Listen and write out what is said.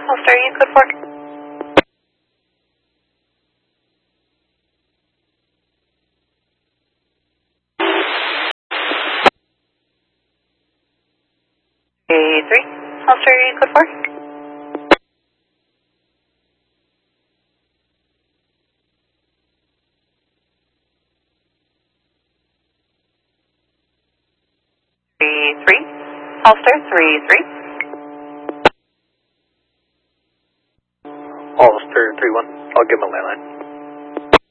Holster, you code 4. 3. Holster, you code 4. 3. Holster, 3. Holster 3-1. I'll give him a landline.